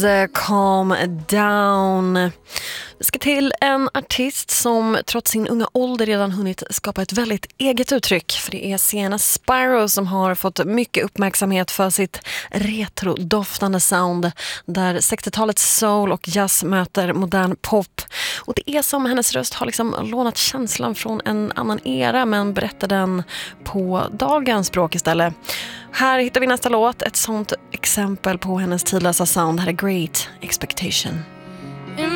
Calm Down. Det ska till en artist som trots sin unga ålder redan hunnit skapa ett väldigt eget uttryck. För det är Sienna Spiro som har fått mycket uppmärksamhet för sitt retrodoftande sound. Där 60-talets soul och jazz möter modern pop. Och det är som hennes röst har liksom lånat känslan från en annan era men berättar den på dagens språk istället. Här hittar vi nästa låt, ett sånt exempel på hennes tidlösa sound. Här är Great Expectation.